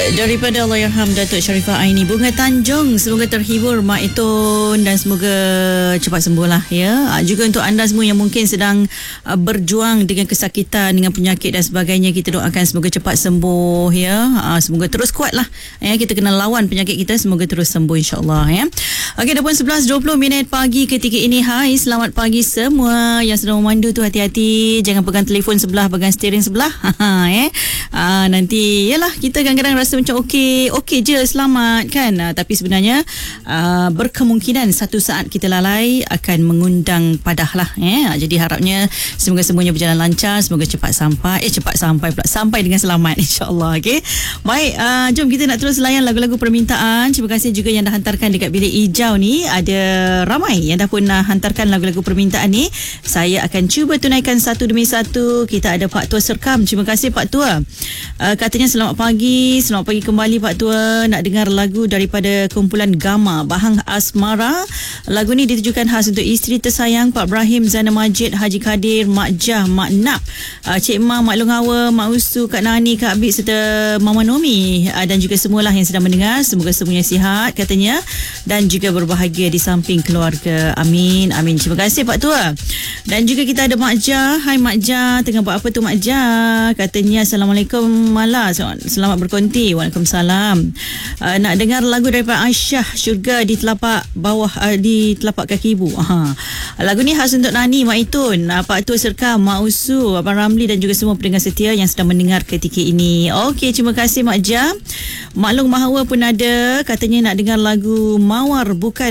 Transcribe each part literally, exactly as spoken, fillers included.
Daripada Allahyarham Datuk Sharifah Aini Bunga Tanjung, semoga terhibur Mak Itun dan semoga cepat sembuh lah ya. Juga untuk anda semua yang mungkin sedang berjuang dengan kesakitan, dengan penyakit dan sebagainya, kita doakan semoga cepat sembuh ya. Semoga terus kuat lah ya. Kita kena lawan penyakit kita, semoga terus sembuh insyaAllah ya. Okey, dah pun sebelas dua puluh minit pagi ketika ini. Hai, selamat pagi semua yang sedang memandu tu, hati-hati, jangan pegang telefon sebelah, pegang steering sebelah ya. Uh, nanti yalah, kita kadang-kadang rasa macam okey, okey je, selamat kan, uh, tapi sebenarnya uh, berkemungkinan satu saat kita lalai akan mengundang padah lah eh. Jadi harapnya semoga semuanya berjalan lancar, semoga cepat sampai eh cepat sampai pula sampai dengan selamat insya-Allah. Okey, baik, uh, jom kita nak terus layan lagu-lagu permintaan. Terima kasih juga yang dah hantarkan dekat bilik hijau ni, ada ramai yang dah pun uh, hantarkan lagu-lagu permintaan ni. Saya akan cuba tunaikan satu demi satu. Kita ada Pak Tua Serkam, terima kasih Pak Tua. Uh, katanya selamat pagi, selamat pagi kembali Pak Tua, nak dengar lagu daripada kumpulan Gama, Bahang Asmara. Lagu ni ditujukan khas untuk isteri tersayang Pak Ibrahim Zainal Majid, Haji Kadir, Mak Jah, Mak Nap, uh, Cik Ma, Mak Long Hawa, Mak Usu, Kak Nani, Kak Abid serta Mama Nomi, uh, dan juga semualah yang sedang mendengar. Semoga semuanya sihat katanya dan juga berbahagia di samping keluarga. Amin, amin. Terima kasih Pak Tua. Dan juga kita ada Mak Jah. Hai Mak Jah, tengah buat apa tu Mak Jah? Katanya Assalamualaikum Mala, selamat berkonti. Waalaikumsalam. Uh, nak dengar lagu daripada Aisyah, Syurga di telapak bawah, uh, di telapak kaki ibu. Aha. Lagu ni khas untuk Nani, Mak Itun, uh, Pak Tua Serkam, Mak Usu, Abang Ramli dan juga semua pendengar setia yang sedang mendengar ketika ini. Okey, terima kasih Mak Jah. Mak Long Mahawa pun ada, katanya nak dengar lagu Mawar Bukan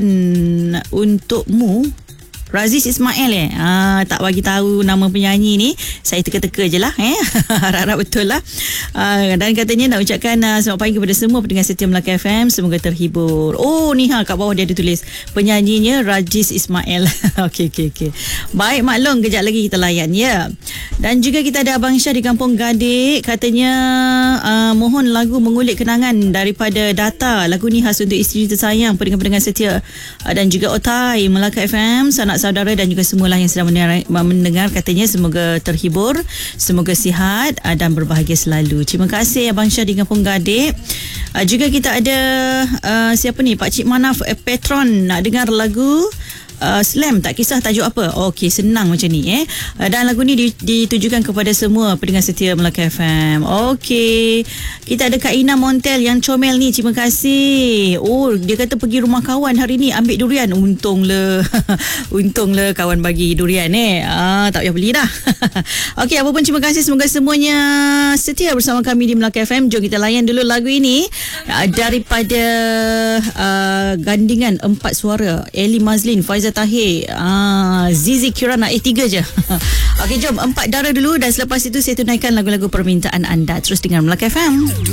Untukmu, Raziz Ismail eh. Ah, tak bagi tahu nama penyanyi ni. Saya teka-teka je lah eh. Harap-harap betul lah. Ah, dan katanya nak ucapkan uh, selamat pagi kepada semua pendengar setia Melaka F M. Semoga terhibur. Oh ni ha, kat bawah dia ada tulis penyanyinya Raziz Ismail. Okey okey okey. Baik Mak Long, kejap lagi kita layan ya. Dan juga kita ada Abang Syah di Kampung Gadik, katanya uh, mohon lagu Mengulik Kenangan daripada Data. Lagu ni khas untuk isteri tersayang pendengar-pendengar setia uh, dan juga Otai Melaka F M, sanak saudara dan juga semualah yang sedang mendengar, mendengar katanya semoga terhibur, semoga sihat uh, dan berbahagia selalu. Terima kasih Abang Syah di Kampung Gadik. Uh, juga kita ada uh, siapa ni, Pak Cik Manaf uh, Petron, nak dengar lagu Uh, Slam, tak kisah tajuk apa. Okey, senang macam ni eh. Uh, dan lagu ni ditujukan kepada semua pendengar setia Melaka F M. Okey, kita ada Kak Ina Montel yang comel ni, terima kasih. Oh, dia kata pergi rumah kawan hari ni ambil durian. Untung le. Untung le kawan bagi durian eh. Ah, tak payah beli dah. Okey, apa pun terima kasih, semoga semuanya setia bersama kami di Melaka F M. Jom kita layan dulu lagu ini uh, daripada uh, gandingan empat suara, Eli Mazlin, Faiz Tahir, ah, Zizi Kirana, eh tiga je. Okey, jom empat darah dulu dan selepas itu saya tunaikan lagu-lagu permintaan anda. Terus dengar Melaka F M.